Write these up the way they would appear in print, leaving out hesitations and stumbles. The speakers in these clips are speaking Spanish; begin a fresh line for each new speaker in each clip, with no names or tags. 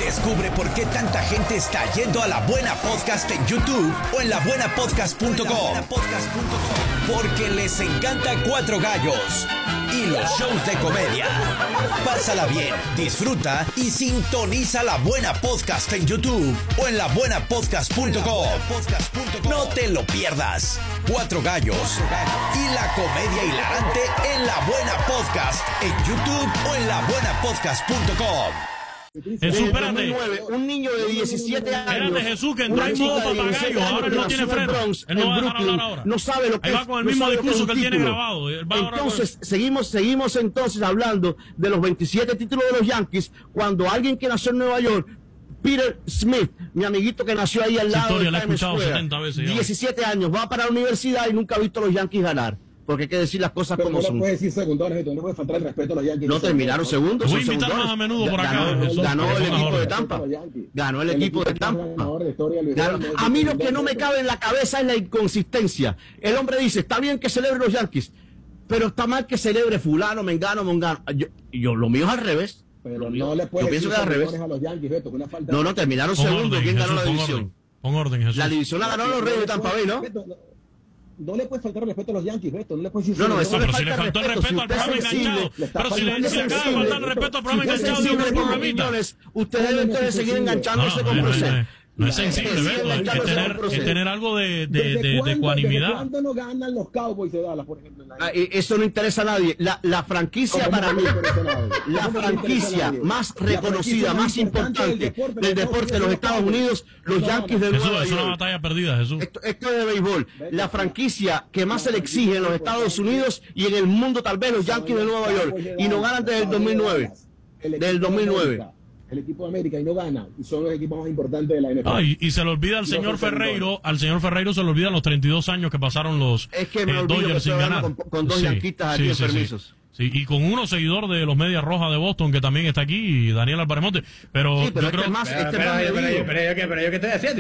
Descubre por qué tanta gente está yendo a La Buena Podcast en YouTube o en labuenapodcast.com. Porque les encanta Cuatro Gallos y los shows de comedia. Pásala bien, disfruta y sintoniza La Buena Podcast en YouTube o en labuenapodcast.com. No te lo pierdas. Cuatro Gallos y la comedia hilarante en La Buena Podcast en YouTube o en labuenapodcast.com.
Jesús, espérate.
Un niño de 17 años.
Espérate, Jesús, que entró en modo papagayo. Ahora él no tiene freno. Él no va a dejar hablar ahora.
No sabe lo que
Ahí va con el mismo discurso que él tiene grabado.
Entonces, seguimos entonces hablando de los 27 títulos de los Yankees, cuando alguien que nació en Nueva York, Peter Smith, mi amiguito que nació ahí al lado de
la he escuchado
Square,
70 veces.
17 años, va para la universidad y nunca ha visto a los Yankees ganar. Porque hay que decir las cosas
pero
como son.
No puedes decir segundones, no puede faltar el respeto a los Yankees.
No terminaron segundos.
Voy a invitar más a menudo por acá.
Ganó el equipo de Tampa. Ganó el equipo de Tampa. A mí lo que no me cabe en la cabeza es la inconsistencia. El hombre dice, está bien que celebre los Yankees, pero está mal que celebre fulano, mengano, mongano. Yo lo mío es al revés.
Pero no le puedes decir
al revés.
a los Yankees, Beto, una falta.
No, terminaron segundos. ¿Quién ganó la división?
Pon orden, Jesús.
La división la ganó los Reyes de Tampa Bay, ¿no?
No le puedes faltar respeto a los Yankees, Beto. No le puedes decir.
Pero si le faltó el respeto al programa enganchado. Pero si le acaba de faltar el respeto al programa enganchado de un programita.
Ustedes deben seguir enganchándose con Procel.
No es sensible, Beto. Hay que tener algo de ecuanimidad.
¿Desde cuándo no ganan los Cowboys de Dallas, por ejemplo?
Eso no interesa a nadie. La franquicia para mí, la franquicia más reconocida, más importante del deporte de los Estados Unidos, los Yankees de Nueva York.
Es una batalla perdida, Jesús.
Esto es de béisbol. La franquicia que más se le exige en los Estados Unidos y en el mundo, tal vez, los Yankees de Nueva York. Y no ganan desde el 2009. Del 2009.
El equipo de América y no gana, y son los equipos más importantes de la NFL.
Y se le olvida al señor Ferreiro, se le olvidan los 32 años que pasaron los Dodgers sin ganar.
Con dos yanquistas aquí enfermizos.
Sí, y con uno seguidor de los Medias Rojas de Boston que también está aquí, Daniel Alparemonte. Pero yo creo
pero yo qué estoy haciendo.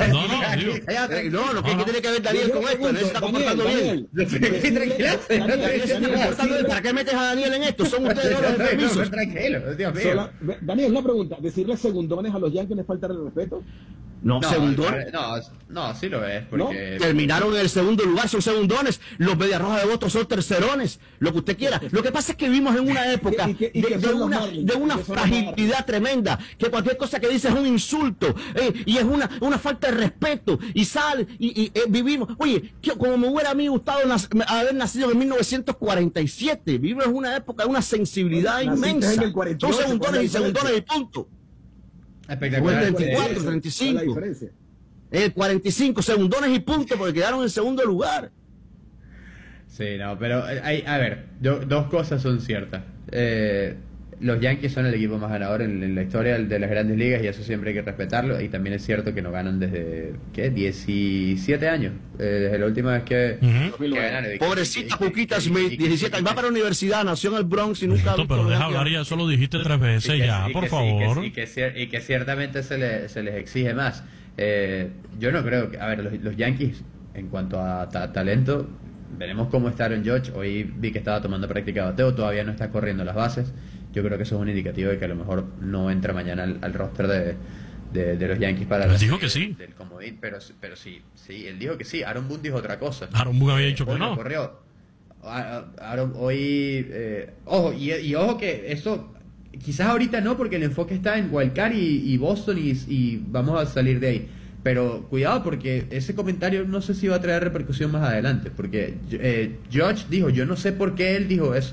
No, lo que tiene que ver Daniel con esto, él se está comportando bien. ¿Para qué metes a Daniel en esto? Son ustedes los enfermizos.
Daniel, una pregunta, ¿decirle segundones a los Yankees les falta el respeto?
No, segundones.
No, sí lo es, porque
terminaron en el segundo lugar, son segundones. Los Medias Rojas de Boston son tercerones, lo que usted quiera. Lo que pasa es que vivimos en una época de una fragilidad tremenda, que cualquier cosa que dice es un insulto, y es una falta de respeto, y sale, y vivimos. Oye, como me hubiera a mí gustado haber nacido en 1947, vivimos en una época de una sensibilidad inmensa. Son segundones y punto.
Espectacular.
El 34, 35. El 45, segundones y punto, porque quedaron en segundo lugar.
Sí, no, pero a ver, dos cosas son ciertas. Los Yankees son el equipo más ganador en la historia de las grandes ligas y eso siempre hay que respetarlo. Y también es cierto que no ganan desde, 17 años. Desde la última vez que ganaron.
Pobrecita Juquita Smith, 17 años, va para la universidad, nació en el Bronx y nunca...
Pero deja hablar, ya eso lo dijiste 3 veces ya, por favor.
Y que ciertamente se les exige más. Yo no creo que... A ver, los Yankees, en cuanto a talento... Veremos cómo está Aaron Judge. Hoy vi que estaba tomando práctica de bateo, todavía no está corriendo las bases. Yo creo que eso es un indicativo de que a lo mejor no entra mañana al roster de los Yankees para
dijo que sí.
Del comodín, pero sí, él dijo que sí. Aaron Boone dijo otra cosa.
Aaron Boone había dicho que no.
Corrió. Aaron hoy ojo que eso quizás ahorita no, porque el enfoque está en Wildcard y Boston y vamos a salir de ahí. Pero cuidado, porque ese comentario no sé si va a traer repercusión más adelante, porque Judge dijo, yo no sé por qué él dijo eso.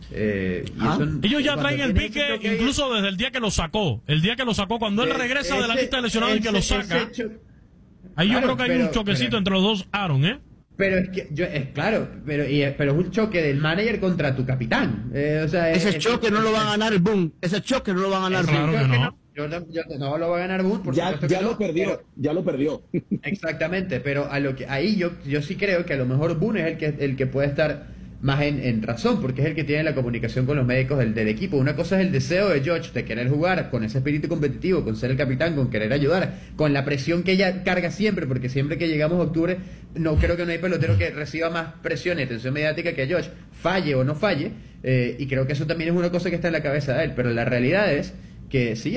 Ellos ya traen el pique incluso desde el día que lo sacó. El día que lo sacó, cuando él regresa de la lista de lesionados y que lo saca. Ahí yo creo que hay un choquecito entre los dos, Aaron,
Pero es que pero es un choque del manager contra tu capitán.
Ese choque no lo va a ganar Boone. Ese choque no lo va a ganar Boone.
Claro que no.
No lo va a ganar Boone, por supuesto que
ya lo perdió.
Exactamente, pero ahí yo sí creo que a lo mejor Boone es el que puede estar más en razón, porque es el que tiene la comunicación con los médicos del equipo. Una cosa es el deseo de George de querer jugar, con ese espíritu competitivo, con ser el capitán, con querer ayudar, con la presión que ella carga siempre, porque siempre que llegamos a octubre, creo que no hay pelotero que reciba más presión y atención mediática que George, falle o no falle, y creo que eso también es una cosa que está en la cabeza de él, pero la realidad es que sí,